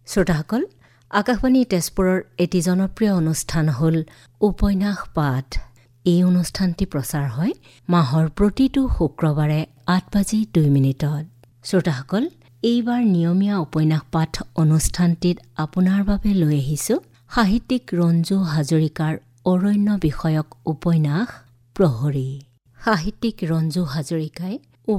শ্ৰোতাসকল, আকাশবাণী তেজপুৰৰ এটি জনপ্ৰিয় অনুষ্ঠান হ'ল উপন্যাস পাঠ। এই অনুষ্ঠানটি প্ৰচাৰ হয় মাহৰ প্ৰতিটো শুক্ৰবাৰে 8:02। শ্ৰোতাসকল, এইবাৰ নিয়মীয়া উপন্যাস পাঠ অনুষ্ঠানটিত আপোনাৰ বাবে লৈ আহিছোঁ সাহিত্যিক ৰঞ্জু হাজৰিকাৰ অৰণ্য বিষয়ক উপন্যাস প্ৰহৰী। সাহিত্যিক ৰঞ্জু হাজৰিকাই